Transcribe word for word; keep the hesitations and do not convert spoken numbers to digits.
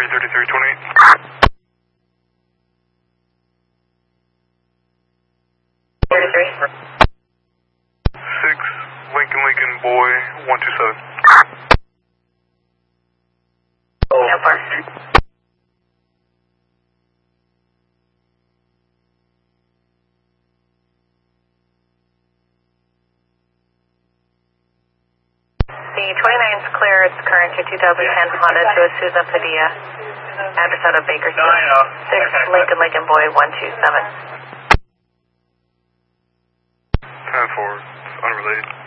three thirty-three twenty-eight. thirty-three. six Lincoln Lincoln Boy one two seven. No bar. The twenty-nine's clear. It's current to two thousand ten Honda to Susan Padilla. Address out of Bakersfield. six Lincoln Lincoln Boy one two seven. ten four. Unrelated.